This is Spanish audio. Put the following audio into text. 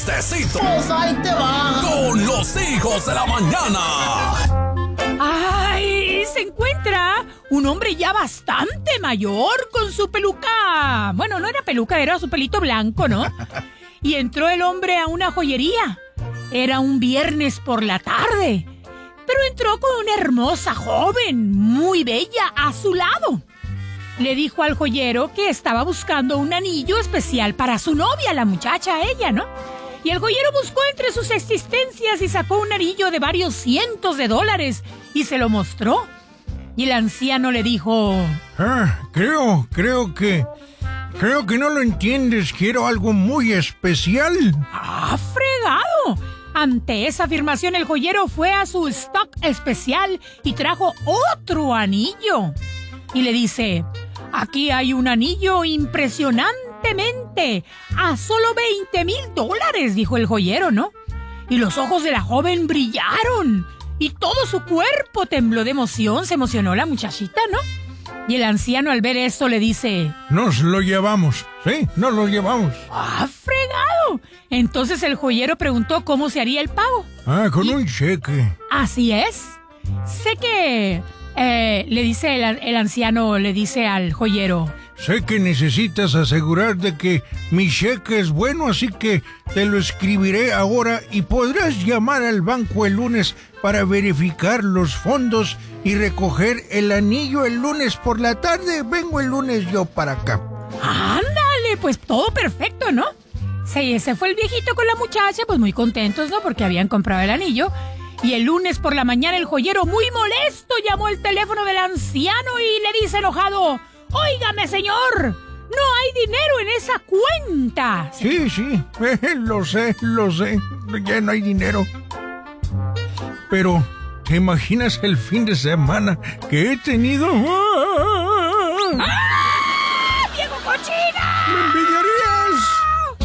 Pues ahí te va. Con los hijos de la mañana. ¡Ay! Se encuentra un hombre ya bastante mayor con su peluca. Bueno, no era peluca, era su pelito blanco, ¿no? Y entró el hombre a una joyería. Era un viernes por la tarde. Pero entró con una hermosa joven, muy bella, a su lado. Le dijo al joyero que estaba buscando un anillo especial para su novia, la muchacha, ella, ¿no? Y el joyero buscó entre sus existencias y sacó un anillo de varios cientos de dólares y se lo mostró. Y el anciano le dijo... Creo que no lo entiendes. Quiero algo muy especial. ¡Ah, fregado! Ante esa afirmación, el joyero fue a su stock especial y trajo otro anillo. Y le dice... Aquí hay un anillo impresionantemente a solo $20,000, dijo el joyero, ¿no? Y los ojos de la joven brillaron y todo su cuerpo tembló de emoción. Se emocionó la muchachita, ¿no? Y el anciano al ver esto le dice... Nos lo llevamos, ¿sí? Nos lo llevamos. ¡Ah, fregado! Entonces el joyero preguntó cómo se haría el pago. Con un cheque. Así es. Sé que... le dice el anciano, le dice al joyero... Sé que necesitas asegurar de que mi cheque es bueno, así que te lo escribiré ahora y podrás llamar al banco el lunes para verificar los fondos y recoger el anillo el lunes por la tarde. Vengo el lunes yo para acá. ¡Ándale! Pues todo perfecto, ¿no? Sí, ese fue el viejito con la muchacha, pues muy contentos, ¿no? Porque habían comprado el anillo. Y el lunes por la mañana el joyero, muy molesto, llamó el teléfono del anciano y le dice enojado... ¡Óigame, señor! ¡No hay dinero en esa cuenta! Sí, lo sé. Ya no hay dinero. Pero, ¿te imaginas el fin de semana que he tenido? ¡Ah! ¡Viejo cochina!